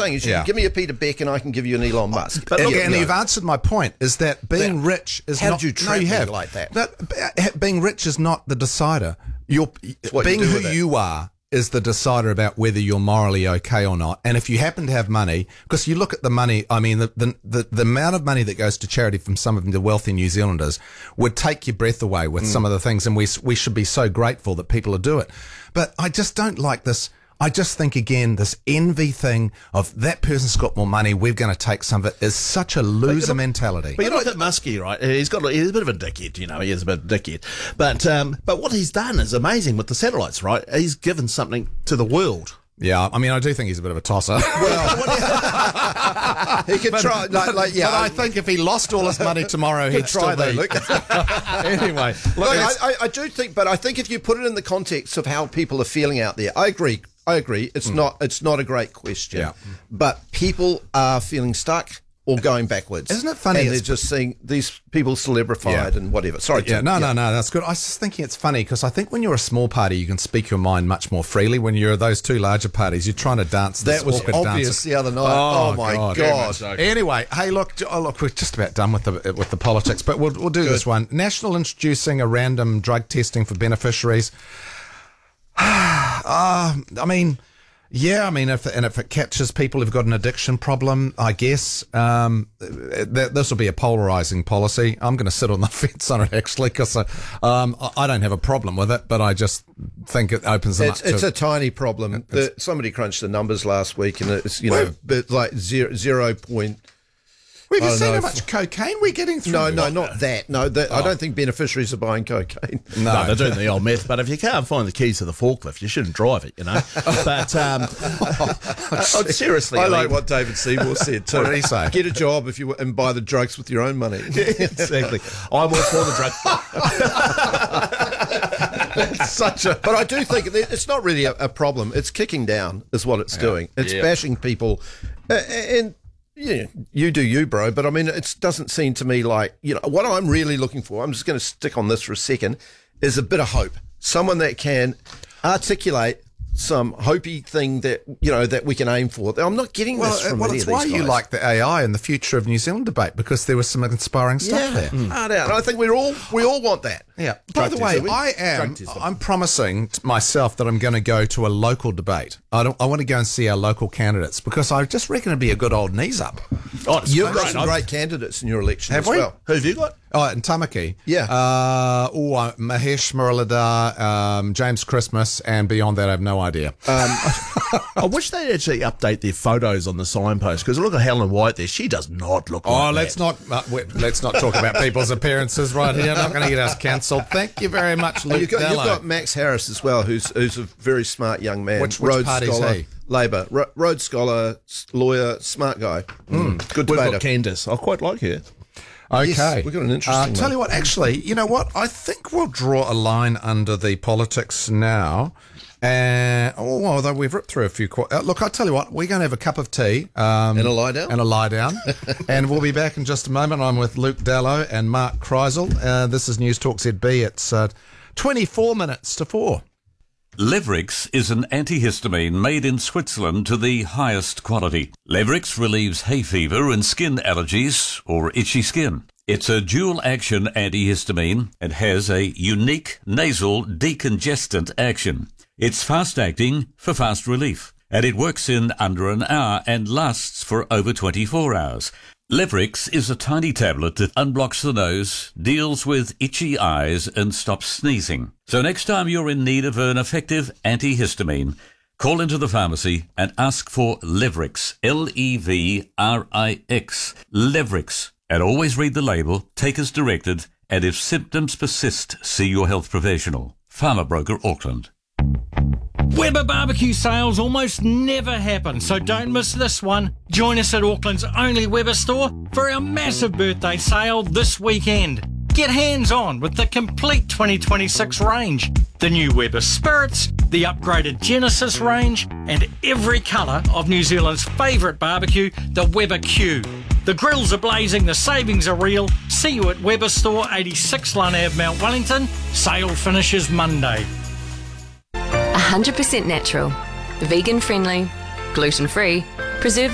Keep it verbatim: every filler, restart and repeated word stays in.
saying is you Yeah. can give me a Peter Beck and I can give you an Elon Musk. But and, look, you and know, you've answered my point, is that being That- rich is how not... did you trap no, you me have. like that? But uh, being rich is not the decider. You're, what being you do who with it. you are is the decider about whether you're morally okay or not. And if you happen to have money, because you look at the money, I mean, the, the, the, the amount of money that goes to charity from some of the wealthy New Zealanders would take your breath away with mm. some of the things. And we, we should be so grateful that people do it. But I just don't like this. I just think, again, this envy thing of that person's got more money, we're going to take some of it, is such a loser look, mentality. But you look at Muskie, right? He's got he's a bit of a dickhead, you know. He is a bit of a dickhead. But um, but what he's done is amazing with the satellites, right? He's given something to the world. Yeah, I mean, I do think he's a bit of a tosser. Well, he could but, try. Like, like, yeah, but I think if he lost all his money tomorrow, he'd try still though, be. Luke. Anyway, look, Look, I, I, I do think, but I think if you put it in the context of how people are feeling out there, I agree. I agree. It's mm. not. It's not a great question. Yeah. But people are feeling stuck or going backwards. Isn't it funny? And they're just seeing these people celebrified yeah. and whatever. Sorry. Yeah. Tim. No. Yeah. No. No. That's good. I was just thinking it's funny because I think when you're a small party, you can speak your mind much more freely. When you're those two larger parties, you're trying to dance. This That was awkward obvious dance. the other night. Oh, Oh, my God. God. So. Anyway, hey, look, oh, look, we're just about done with the with the politics, but we'll we'll do Good. this one. National introducing a random drug testing for beneficiaries. uh, I mean. Yeah, I mean, if and if it catches people who've got an addiction problem, I guess um, th- this will be a polarising policy. I'm going to sit on the fence on it actually because um, I don't have a problem with it, but I just think it opens them It's, up. it's to, a tiny problem. The, somebody crunched the numbers last week, and it's you know, but like zero zero point. Have you I don't seen know how if- much cocaine we're getting through? No, no, not that. No, that, Oh. I don't think beneficiaries are buying cocaine. No, No, they're doing the old meth. But if you can't find the keys to the forklift, you shouldn't drive it, you know. But um, oh, seriously, I I like mean- what David Seymour said too. What did he say? Get a job if you and buy the drugs with your own money. exactly. I'm all for the drug. Such a. But I do think that it's not really a, a problem. It's kicking down, is what it's doing. It's Yeah. bashing people, uh, and yeah, you do you, bro. But I mean, it doesn't seem to me like you know what I'm really looking for. I'm just going to stick on this for a second. Is a bit of hope. Someone that can articulate some hopey thing that you know that we can aim for. I'm not getting Well, this from well any it's of these why you guys. like the A I and the future of New Zealand debate because there was some inspiring stuff yeah, there. hard out. I think we're all we all want that. Yeah. By the Drug way, testing. I am. Drug testing. I'm promising t- myself that I'm going to go to a local debate. I don't. I want to go and see our local candidates because I just reckon it'd be a good old knees up. Oh, it's You've got great. some I've- great candidates in your election Have as we? well. Who have you got? Oh, in Tamaki. Yeah. Uh, oh, uh, Mahesh Muralidhar, um, James Christmas, and beyond that, I have no idea. I wish they'd actually update their photos on the signpost because look at Helen White there. She does not look like Oh, that. let's not uh, wait, let's not talk about people's appearances right here. Not going to get us cancelled. Thank you very much, Luke You've got, you've Dello. got Max Harris as well, who's who's a very smart young man. Which- which Rhodes party's Scholar, he? Labour. Ro- Rhodes Scholar, s- lawyer, smart guy. Mm. Good We've debater. got Candice. I quite like her. Okay. Yes, we've got an interesting Uh, tell one. you what, actually, you know what? I think we'll draw a line under the politics now. And oh, well, although we've ripped through a few. Qu- uh, look, I'll tell you what. We're going to have a cup of tea um, And a lie down? and a lie down, and we'll be back in just a moment. I'm with Luke Dello and Mark Kreisel. Uh, this is News Talk Z B. It's uh, twenty-four minutes to four. Levrix is an antihistamine made in Switzerland to the highest quality. Levrix relieves hay fever and skin allergies or itchy skin. It's a dual-action antihistamine and has a unique nasal decongestant action. It's fast-acting for fast relief, and it works in under an hour and lasts for over twenty-four hours. Levrix is a tiny tablet that unblocks the nose, deals with itchy eyes, and stops sneezing. So next time you're in need of an effective antihistamine, call into the pharmacy and ask for Levrix, L E V R I X, Levrix. And always read the label, take as directed, and if symptoms persist, see your health professional. Farmer Broker Auckland. Weber barbecue sales almost never happen, so don't miss this one. Join us at Auckland's only Weber store for our massive birthday sale this weekend. Get hands-on with the complete twenty twenty-six range. The new Weber Spirits, the upgraded Genesis range, and every colour of New Zealand's favourite barbecue, the Weber Q. The grills are blazing, the savings are real. See you at Weber Store, eighty-six Lund Avenue, Mount Wellington. Sale finishes Monday. one hundred percent natural, vegan friendly, gluten free, preserved